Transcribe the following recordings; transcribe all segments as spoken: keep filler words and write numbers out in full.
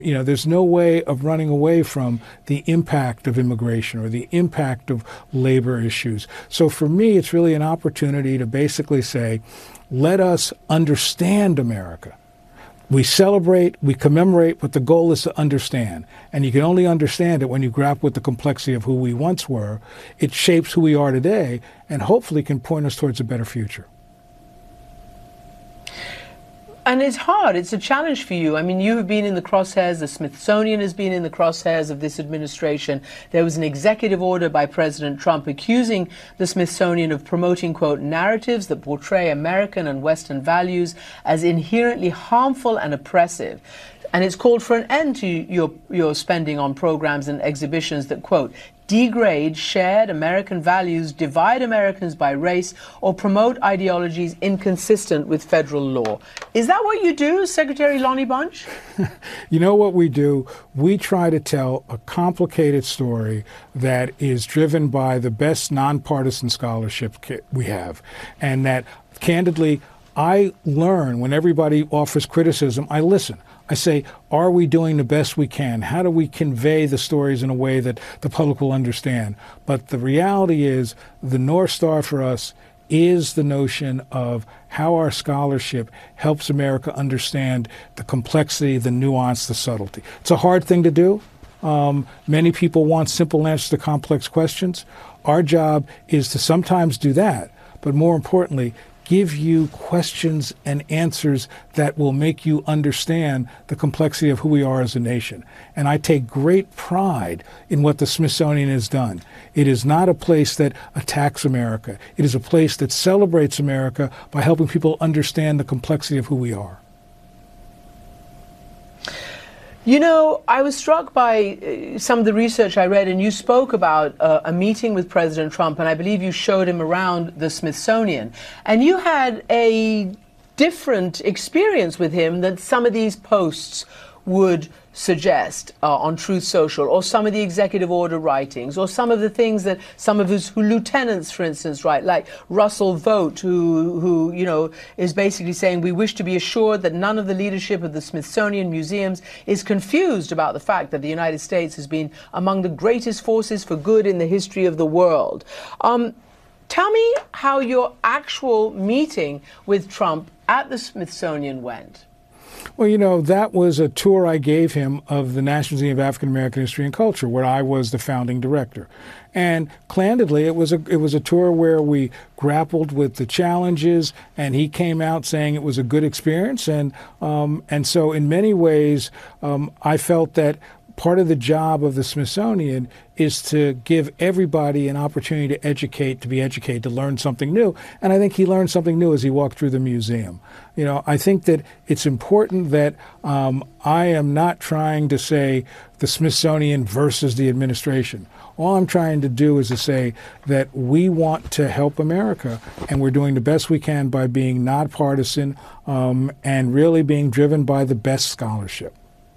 You know, there's no way of running away from the impact of immigration or the impact of labor issues. So for me, it's really an opportunity to basically say, let us understand America. We celebrate, we commemorate, but the goal is to understand. And you can only understand it when you grapple with the complexity of who we once were. It shapes who we are today and hopefully can point us towards a better future. And it's hard. It's a challenge for you. I mean, you have been in the crosshairs. The Smithsonian has been in the crosshairs of this administration. There was an executive order by President Trump accusing the Smithsonian of promoting, quote, narratives that portray American and Western values as inherently harmful and oppressive. And it's called for an end to your, your spending on programs and exhibitions that, quote, degrade shared American values, divide Americans by race, or promote ideologies inconsistent with federal law. Is that what you do, Secretary Lonnie Bunch? You know what we do? We try to tell a complicated story that is driven by the best nonpartisan scholarship we have. And that, candidly, I learn when everybody offers criticism, I listen. I say, are we doing the best we can? How do we convey the stories in a way that the public will understand? But the reality is the North Star for us is the notion of how our scholarship helps America understand the complexity, the nuance, the subtlety. It's a hard thing to do. Um, many people want simple answers to complex questions. Our job is to sometimes do that, but more importantly, give you questions and answers that will make you understand the complexity of who we are as a nation. And I take great pride in what the Smithsonian has done. It is not a place that attacks America. It is a place that celebrates America by helping people understand the complexity of who we are. You know, I was struck by uh, some of the research I read, and you spoke about uh, a meeting with President Trump, and I believe you showed him around the Smithsonian. And you had a different experience with him than some of these posts would suggest uh, on Truth Social, or some of the executive order writings, or some of the things that some of his who lieutenants, for instance, write, like Russell Vogt, who, who, you know, is basically saying, we wish to be assured that none of the leadership of the Smithsonian Museums is confused about the fact that the United States has been among the greatest forces for good in the history of the world. Um, tell me how your actual meeting with Trump at the Smithsonian went. Well, you know, that was a tour I gave him of the National Museum of African American History and Culture, where I was the founding director. And candidly, it was a it was a tour where we grappled with the challenges, and he came out saying it was a good experience. And um, and so in many ways, um, I felt that part of the job of the Smithsonian is to give everybody an opportunity to educate, to be educated, to learn something new. And I think he learned something new as he walked through the museum. You know, I think that it's important that um, I am not trying to say the Smithsonian versus the administration. All I'm trying to do is to say that we want to help America, and we're doing the best we can by being nonpartisan um, and really being driven by the best scholarship.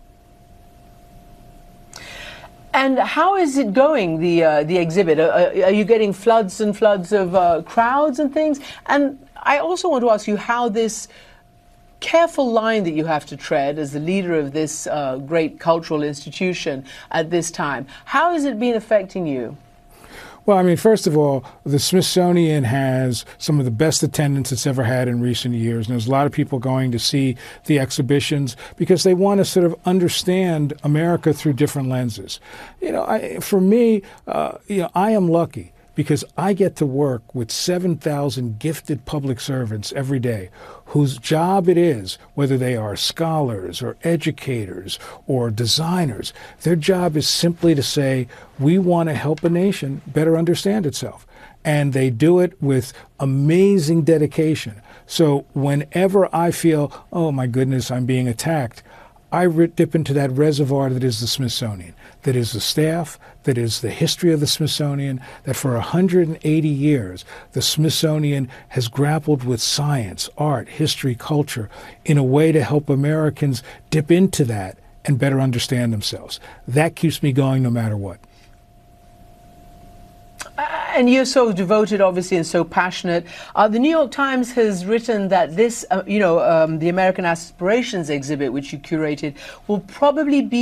And how is it going, the uh, the exhibit? Are, are you getting floods and floods of uh, crowds and things? And I also want to ask you how this careful line that you have to tread as the leader of this uh, great cultural institution at this time, how has it been affecting you? Well, I mean, first of all, the Smithsonian has some of the best attendance it's ever had in recent years. And there's a lot of people going to see the exhibitions because they want to sort of understand America through different lenses. You know, I, for me, uh, you know, I am lucky because I get to work with seven thousand gifted public servants every day whose job it is, whether they are scholars or educators or designers, their job is simply to say, we want to help a nation better understand itself. And they do it with amazing dedication. So whenever I feel, oh my goodness, I'm being attacked, I dip into that reservoir that is the Smithsonian, that is the staff, that is the history of the Smithsonian, that for one hundred eighty years, the Smithsonian has grappled with science, art, history, culture in a way to help Americans dip into that and better understand themselves. That keeps me going no matter what. Uh And you're so devoted, obviously, and so passionate. Uh, the New York Times has written that this, uh, you know, um, the American Aspirations exhibit, which you curated, will probably be